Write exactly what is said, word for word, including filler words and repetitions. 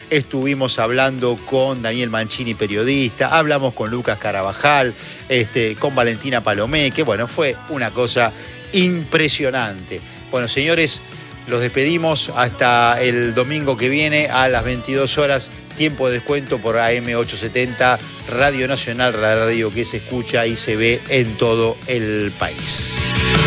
estuvimos hablando con Daniel Mancini, periodista, hablamos con Lucas Carabajal, este, con Valentina Palomé, que bueno, fue una cosa impresionante. Bueno, señores, los despedimos hasta el domingo que viene a las veintidós horas, tiempo de descuento por A M ochocientos setenta, Radio Nacional, la radio que se escucha y se ve en todo el país.